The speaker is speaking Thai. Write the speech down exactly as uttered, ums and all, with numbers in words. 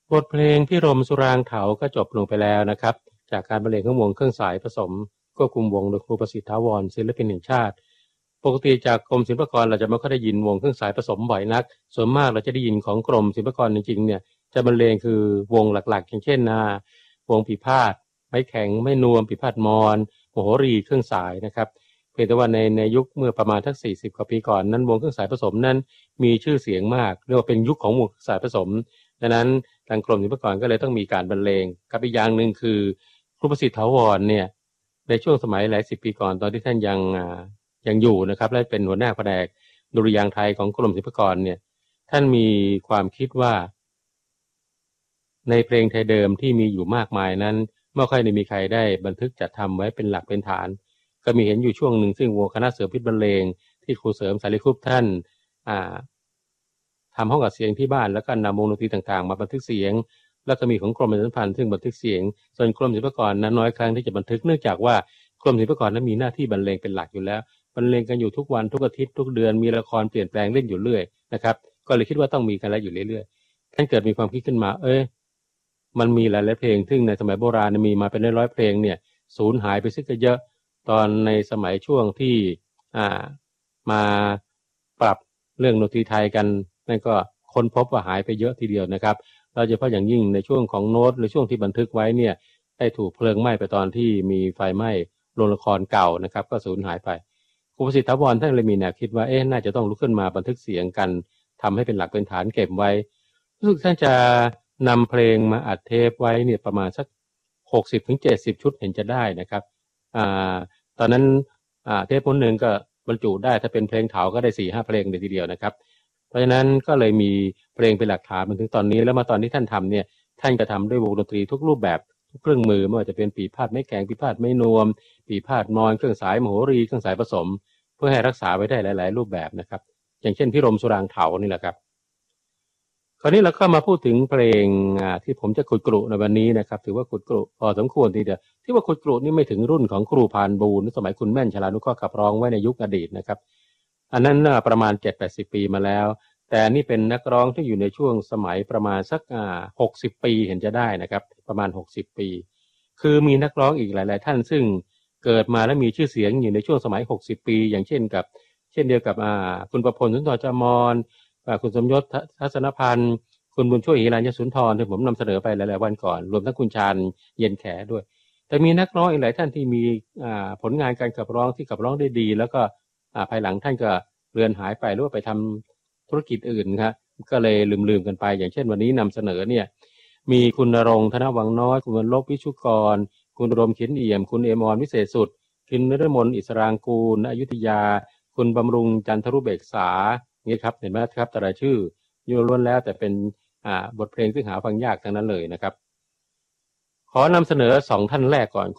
บทเพลงพิรมสุรางเถาก็จบลงไปแล้วนะครับจากการบรรเลงของวงเครื่องสายผสมควบคุมวงโดยครูประสิทธิ์ถาวรศิลปินแห่งชาติปกติจากกรมศิลปากรเราจะไม่ค่อยได้ยินวงเครื่องสายผสมบ่อยนักส่วนมากเราจะได้ยินของกรมศิลปากรจริงๆเนี่ยจะบรรเลงคือวงหลักๆอย่างเช่นนาวงปีพาทย์ไม้แข็งไม้นวมปีพาทย์มอญโมโหรีเครื่องสายนะครับเพียงแต่ว่าในในยุคเมื่อประมาณทักสี่สิบกว่าปีก่อนนั้นวงเครื่องสายผสมนั้นมีชื่อเสียงมากเรียกว่าเป็นยุคของวงสายผสมดังนั้นทางกรมศิลปากรก็เลยต้องมีการบรรเลงกับอีกอย่างหนึ่งคือครูประสิทธิ์ถาวรเนี่ยในช่วงสมัยหลายสิบปีก่อนตอนที่ท่านยังยังอยู่นะครับและเป็นหัวหน้าแผนกดุริยางค์ไทยของกรมศิลปากรเนี่ยท่านมีความคิดว่าในเพลงไทยเดิมที่มีอยู่มากมายนั้นไม่ค่อยได้มีใครได้บันทึกจัดทำไว้เป็นหลักเป็นฐานก็มีเห็นอยู่ช่วงหนึ่งซึ่งวงคณะเสือพิษบรรเลงที่ครูเสริมสารีคุปท่านอ่าทำห้องอัดเสียงที่บ้านแล้วก็นำวงดนตรีต่างๆมาบันทึกเสียงแล้วก็มีของกรมประชาสัมพันธ์ซึ่งบันทึกเสียงส่วนกรมศิลปากรนั้นน้อยครั้งที่จะบันทึกเนื่องจากว่ากรมศิลปากรนั้นมีหน้าที่บรรเลงเป็นหลักอยู่แล้วบรรเลงกันอยู่ทุกวันทุกอาทิตย์ทุกเดือนมีละครเปลี่ยนแปลงเล่นอยู่เรื่อยนะครับก็เลยคิดว่าต้องมีกันแล้วอยู่เรื่อยๆท่านเกิดมีความคิดขึ้นมาเอ้ยมันมีหลายๆเพลงซึ่งในสมัยโบราณมีมาเป็นร้อยๆเพลงเนี่ยสูญหายไปซึ่งก็เยอะตอนในสมัยช่วงที่อ่ามาปรับเรื่องดนตรีไทยกันนั่นก็ค้นพบว่าหายไปเยอะทีเดียวนะครับโดยเฉพาะอย่างยิ่งในช่วงของโน้ตหรือช่วงที่บันทึกไว้เนี่ยได้ถูกเพลิงไหม้ไปตอนที่มีไฟไหม้โรงละครเก่านะครับก็สูญหายไปครูประสิทธิ์ถาวรท่านเลยมีแนวคิดว่าเอ๊ะน่าจะต้องลุกขึ้นมาบันทึกเสียงกันทำให้เป็นหลักเป็นฐานเก็บไว้รู้สึกท่านจะนำเพลงมาอัดเทปไว้เนี่ยประมาณสักหกสิบถึงเจ็ดสิบชุดเห็นจะได้นะครับอ่าตอนนั้นอ่าเทปม้วนหนึ่งก็บรรจุได้ถ้าเป็นเพลงเถาก็ได้ สี่ห้า เพลงเลยทีเดียวนะครับเพราะฉะนั้นก็เลยมีเพลงเป็นหลักฐานมาถึงตอนนี้แล้วมาตอนที่ท่านทำเนี่ยท่านก็ทำด้วยวงดนตรีทุกรูปแบบทุกเครื่องมือไม่ว่าจะเป็นปีพาทย์ไม้แข็งปีพาทย์ไม้นวมปีพาทย์มอญเครื่องสายมโหรีเครื่องสายผสมเพื่อให้รักษาไว้ได้หลายๆรูปแบบนะครับอย่างเช่นพิรมสุรางเถานี่แหละครับคราวนี้เราก็มาพูดถึงเพลงที่ผมจะขุดกรุในวันนี้นะครับถือว่าขุดกรุพอสมควรทีเดียวที่ว่าขุดกรุนี่ไม่ถึงรุ่นของครูพานบูรณ์สมัยคุณแม่นชลานุเคราะห์ขับร้องไว้ในยุคอดีตนะครับอันนั้นประมาณ เจ็ดแปดสิบ ปีมาแล้วแต่นี่เป็นนักร้องที่อยู่ในช่วงสมัยประมาณสักหกสิบปีเห็นจะได้นะครับประมาณหกสิบปีคือมีนักร้องอีกหลายๆท่านซึ่งเกิดมาและมีชื่อเสียงอยู่ในช่วงสมัยหกสิบปีอย่างเช่นกับเช่นเดียวกับคุณประพลสุนทรจามรคุณสมยศทัศนพันธ์คุณบุญช่วยหิรัญญสุนทรที่ผมนำเสนอไปหลายๆวันก่อนรวมทั้งคุณชาญเย็นแขด้วยแต่มีนักร้องอีกหลายท่านที่มีผลงานการขับร้องที่ขับร้องได้ดีแล้วก็ภายหลังท่านก็เรือนหายไปหรือว่าไปทำธุรกิจอื่นครับก็เลยลืมๆกันไปอย่างเช่นวันนี้นำเสนอเนี่ยมีคุณณรงค์ธนวังน้อยคุณวรรณลบวิชุกรคุณรมเขียนเอี่ยมคุณเอมรวิเศษสุดคุณนฤมลอิสรางกูลอยุธยาคุณบำรุงจันทรุเบกษานี่ครับเห็นไหมครับแต่ละชื่ออยู่ล้วนแล้วแต่เป็นบทเพลงที่หาฟังยากทั้งนั้นเลยนะครับขอนำเสนอสองท่านแรกก่อน